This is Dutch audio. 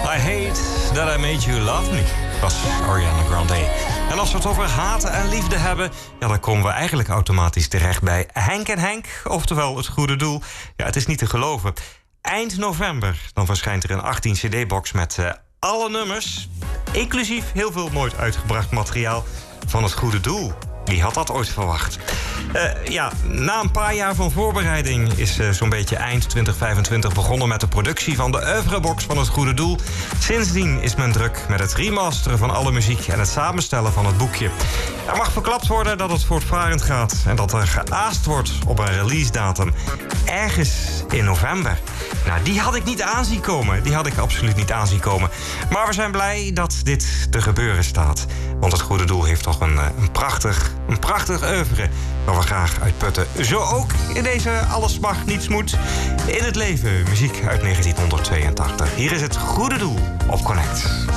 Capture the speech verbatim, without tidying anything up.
I hate that I made you love me, was Ariana Grande. En als we het over haten en liefde hebben, ja, dan komen we eigenlijk automatisch terecht bij Henk en Henk, oftewel Het Goede Doel. Ja, het is niet te geloven. Eind november, dan verschijnt er een achttien cd-box met uh, alle nummers, inclusief heel veel nooit uitgebracht materiaal van Het Goede Doel. Wie had dat ooit verwacht? Uh, ja, na een paar jaar van voorbereiding is uh, zo'n beetje eind twintig vijfentwintig begonnen met de productie van de oeuvrebox van Het Goede Doel. Sindsdien is men druk met het remasteren van alle muziek en het samenstellen van het boekje. Er mag verklapt worden dat het voortvarend gaat en dat er geaast wordt op een release datum. Ergens in november. Nou, die had ik niet aanzien komen. Die had ik absoluut niet aanzien komen. Maar we zijn blij dat dit te gebeuren staat. Want Het Goede Doel heeft toch een, een prachtig, een prachtig oeuvre waar we graag uitputten. Zo ook in deze Alles Mag Niets Moet. In het leven, muziek uit negentien tweeëntachtig. Hier is Het Goede Doel op Connect.